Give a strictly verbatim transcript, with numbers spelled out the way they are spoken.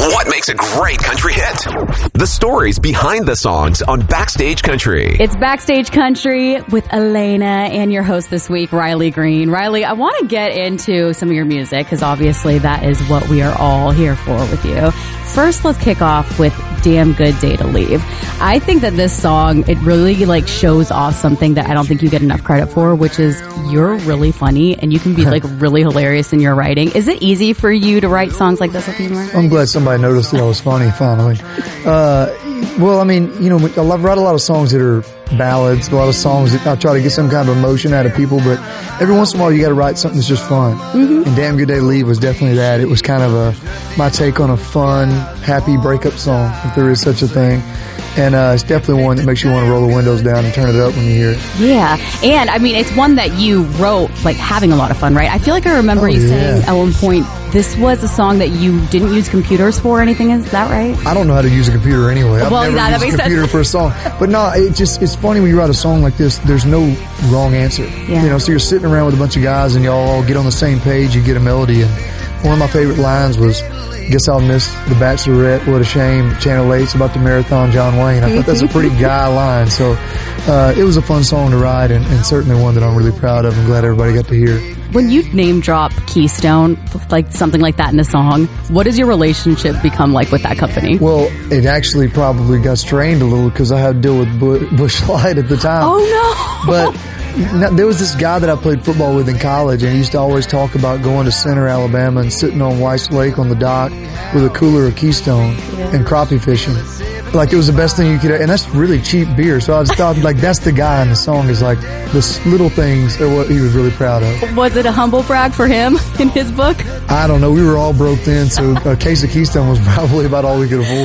What makes a great country hit? The stories behind the songs on Backstage Country. It's Backstage Country with Elena and your host this week, Riley Green. Riley, I want to get into some of your music because obviously that is what we are all here for with you. First, let's kick off with Damn Good Day to Leave. I think that this song, it really like shows off something that I don't think you get enough credit for, which is you're really funny and you can be like really hilarious in your writing. Is it easy for you to write songs like this with humor? I'm glad somebody noticed that I was funny finally. Uh, well, I mean, you know, I love, write a lot of songs that are ballads, a lot of songs that I try to get some kind of emotion out of people, but every once in a while you got to write something that's just fun. Mm-hmm. And Damn Good Day to Leave was definitely that. It was kind of a my take on a fun, happy breakup song, if there is such a thing. And uh, it's definitely one that makes you want to roll the windows down and turn it up when you hear it. Yeah, and I mean, it's one that you wrote like having a lot of fun, right? I feel like I remember oh, you yeah. saying at one point this was a song that you didn't use computers for or anything. Is that right? I don't know how to use a computer anyway. I've well, never yeah, used that makes a computer sense. for a song. But no, it just it's funny when you write a song like this. There's no wrong answer. Yeah. You know, so you're sitting around with a bunch of guys and y'all all get on the same page. You get a melody, and one of my favorite lines was, "Guess I'll miss the Bachelorette. What a shame. Channel eight's about to marathon John Wayne." I thought that's a pretty guy line. So uh, it was a fun song to write, and, and certainly one that I'm really proud of and glad everybody got to hear. When you name drop Keystone, like something like that in a song, what does your relationship become like with that company? Well, it actually probably got strained a little because I had to deal with Busch Light at the time. Oh, no. But now, there was this guy that I played football with in college, and he used to always talk about going to Center, Alabama, and sitting on White's Lake on the dock with a cooler of Keystone yeah. and crappie fishing. Like, it was the best thing you could, and that's really cheap beer. So I just thought, like, that's the guy in the song is like, the little things are what he was really proud of. Was it a humble brag for him in his book? I don't know. We were all broke then, so a case of Keystone was probably about all we could afford.